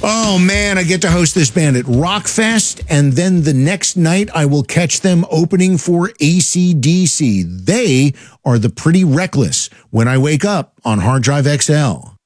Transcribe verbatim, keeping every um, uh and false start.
Oh, man, I get to host this band at Rockfest, and then the next night I will catch them opening for A C D C. They are the Pretty Reckless when I wake up on Hard Drive X L.